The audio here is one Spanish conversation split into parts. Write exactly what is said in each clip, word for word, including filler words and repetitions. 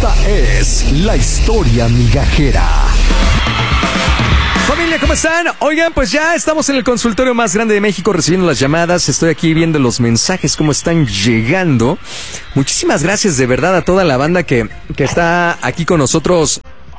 Esta es la historia migajera. Familia, ¿cómo están? Oigan, pues ya estamos en el consultorio más grande de México recibiendo las llamadas. Estoy aquí viendo los mensajes, cómo están llegando. Muchísimas gracias de verdad a toda la banda que, que está aquí con nosotros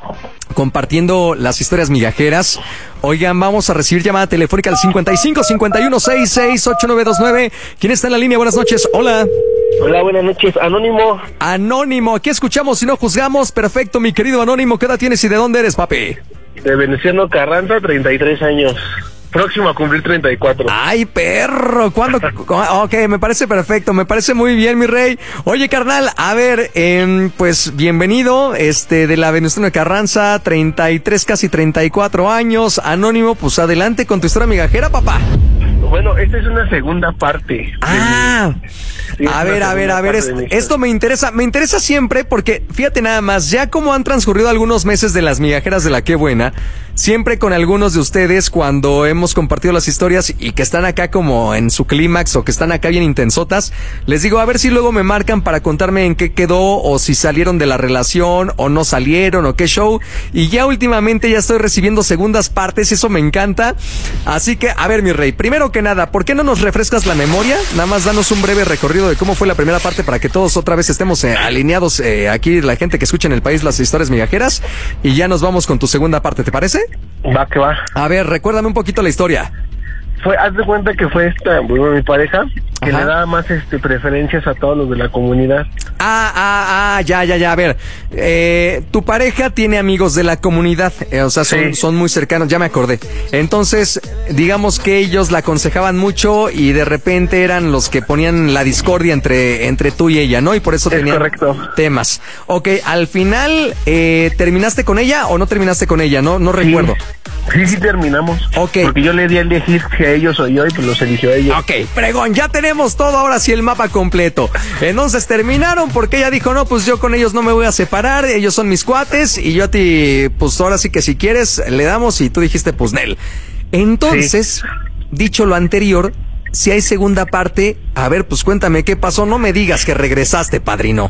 compartiendo las historias migajeras. Oigan, vamos a recibir llamada telefónica al cincuenta y cinco, cincuenta y uno, sesenta y seis, ochenta y nueve veintinueve. ¿Quién está en la línea? Buenas noches. Hola. Hola, buenas noches. Anónimo. Anónimo. Aquí escuchamos y no juzgamos. Perfecto, mi querido Anónimo. ¿Qué edad tienes y de dónde eres, papi? De Veneciano Carranza, treinta y tres años. Próximo a cumplir treinta y cuatro. ¡Ay, perro! ¿Cuándo? Ok, me parece perfecto, me parece muy bien, mi rey. Oye, carnal, a ver, eh, pues bienvenido, este, de la Venustiano Carranza, treinta y tres, casi treinta y cuatro años. Anónimo, pues adelante con tu historia migajera, papá. Bueno, esta es una segunda parte. Ah, sí, a ver, a ver, a ver, es, esto me interesa, me interesa siempre porque, fíjate nada más, ya como han transcurrido algunos meses de las migajeras de la Qué Buena, siempre con algunos de ustedes cuando hemos compartido las historias y que están acá como en su clímax o que están acá bien intensotas, les digo a ver si luego me marcan para contarme en qué quedó o si salieron de la relación o no salieron o qué show, y ya últimamente ya estoy recibiendo segundas partes, eso me encanta. Así que, a ver, mi rey, primero que nada, ¿por qué no nos refrescas la memoria? Nada más danos un breve recorrido de cómo fue la primera parte para que todos otra vez estemos eh, alineados, eh, aquí la gente que escucha en el país las historias migajeras, y ya nos vamos con tu segunda parte, ¿te parece? Va que va. A ver, recuérdame un poquito la historia. Fue, haz de cuenta que fue esta, bueno, mi pareja, que Ajá. le daba más este preferencias a todos los de la comunidad. Ah, ah, ah, ya, ya, ya, a ver, eh, tu pareja tiene amigos de la comunidad, eh, o sea, son, Sí. son muy cercanos, ya me acordé. Entonces, digamos que ellos la aconsejaban mucho y de repente eran los que ponían la discordia entre, entre tú y ella, ¿no? Y por eso Es tenían correcto. temas. Ok, al final, eh, ¿terminaste con ella o no terminaste con ella? No, no recuerdo. Sí, sí terminamos. Ok. Porque yo le di a elegir si a ellos o yo y pues los eligió a ellos. Ok, pregón, ya tenemos todo, ahora sí el mapa completo. Entonces terminaron porque ella dijo, no, pues yo con ellos no me voy a separar, ellos son mis cuates y yo a ti, pues ahora sí que si quieres le damos, y tú dijiste, pues Nel. Entonces, sí. Dicho lo anterior, si hay segunda parte, a ver, pues cuéntame qué pasó, no me digas que regresaste, padrino.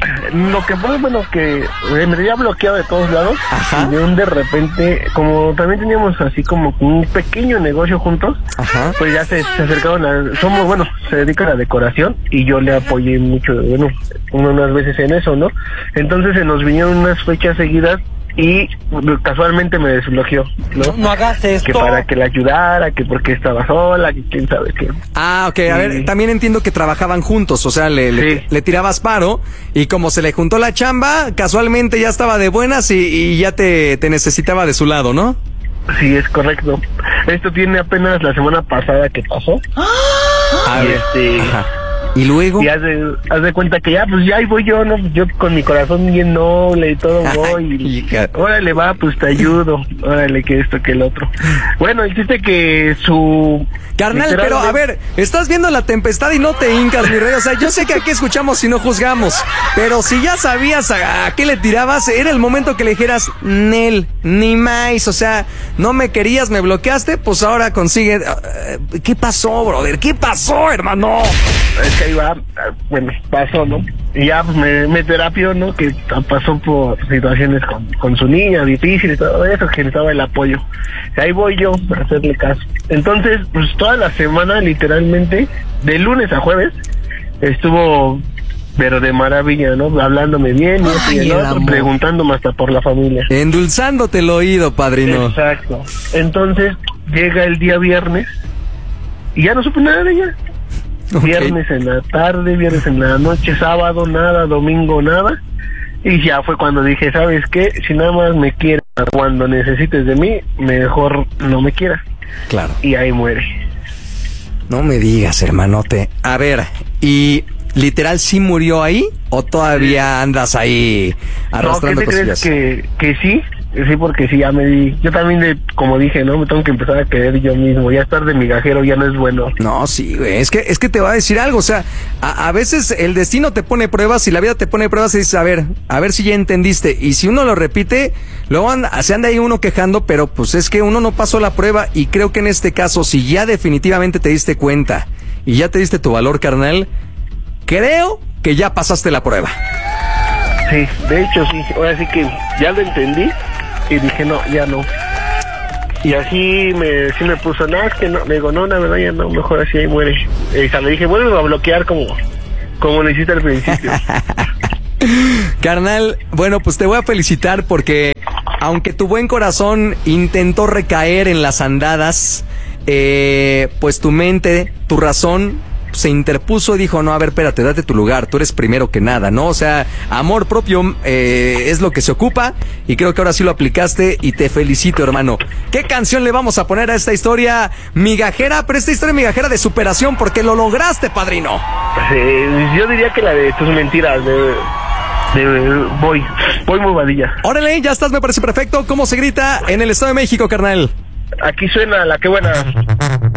Lo que fue, bueno, que me había bloqueado de todos lados. Ajá. Y de un de repente, como también teníamos así como un pequeño negocio juntos. Ajá. Pues ya se, se acercaron a, somos, bueno, se dedica a la decoración y yo le apoyé mucho, bueno, unas veces en eso, ¿no? Entonces se nos vinieron unas fechas seguidas y casualmente me desbloqueó, ¿no? No hagas esto. Que para que la ayudara, que porque estaba sola, que quién sabe qué. Ah, ok, a ver, también entiendo que trabajaban juntos, o sea, le, Sí. le, le tirabas paro y como se le juntó la chamba, casualmente ya estaba de buenas y, y ya te, te necesitaba de su lado, ¿no? Sí, es correcto. Esto tiene apenas la semana pasada que pasó. A Y ver, este... ajá. ¿Y luego? Y haz de, haz de cuenta que ya, pues ya ahí voy yo, ¿no? Yo con mi corazón bien noble y todo voy. Ay, Y, hija. órale, va, pues te ayudo. Órale, que esto, que el otro. Bueno, dijiste que su... Carnal, pero a literalmente- ver, estás viendo la tempestad y no te hincas, mi rey. O sea, yo sé que aquí escuchamos y no juzgamos, pero si ya sabías a, a qué le tirabas, era el momento que le dijeras, Nel, ni más. O sea, no me querías, me bloqueaste, pues ahora consigue. Uh, ¿Qué pasó, brother? ¿Qué pasó, hermano? Es que ahí va, bueno, pasó, ¿no? Y ya pues me, me terapió, ¿no? Que pasó por situaciones con, con su niña difíciles y todo eso, que necesitaba el apoyo. Y ahí voy yo a hacerle caso. Entonces, pues toda la semana, literalmente, de lunes a jueves, estuvo, pero de maravilla, ¿no? Hablándome bien y eso y Ay, el el otro, amor. preguntándome hasta por la familia. Endulzándote el oído, padrino. Exacto. Entonces, llega el día viernes y ya no supe nada de ella. Ok. Viernes en la tarde, viernes en la noche, sábado nada, domingo nada. Y ya fue cuando dije, ¿sabes qué? Si nada más me quieres cuando necesites de mí, mejor no me quieras. Claro. Y ahí muere. No me digas, hermanote. A ver, ¿y literal sí murió ahí o todavía andas ahí arrastrando no, ¿qué te cosillas? crees que, que sí? Sí, porque sí, ya me di... Yo también, de, como dije, ¿no? Me tengo que empezar a querer yo mismo. Ya estar de migajero ya no es bueno. No, sí, güey. Es que, es que te va a decir algo. O sea, a, a veces el destino te pone pruebas y la vida te pone pruebas y dices, a ver, a ver si ya entendiste. Y si uno lo repite, luego anda, se anda ahí uno quejando, pero pues es que uno no pasó la prueba. Y creo que en este caso, si ya definitivamente te diste cuenta y ya te diste tu valor, carnal, creo que ya pasaste la prueba. Sí, de hecho sí, ahora sí que ya lo entendí y dije no, ya no. Y así me, sí me puso, no, es que no, me digo, no, la verdad ya no, mejor así ahí muere. Y ya le dije, vuelve a bloquear como, como lo hiciste al principio. Carnal, bueno, pues te voy a felicitar porque aunque tu buen corazón intentó recaer en las andadas, eh, pues tu mente, tu razón se interpuso y dijo, no, a ver, espérate, date tu lugar, tú eres primero que nada, ¿no? O sea, amor propio eh, es lo que se ocupa y creo que ahora sí lo aplicaste y te felicito, hermano. ¿Qué canción le vamos a poner a esta historia migajera? Pero esta historia migajera de superación porque lo lograste, padrino. Sí, yo diría que la de tus mentiras, de, de Voy, Voy Movadilla. Órale, ya estás, me parece perfecto. ¿Cómo se grita en el Estado de México, carnal? Aquí suena la que buena.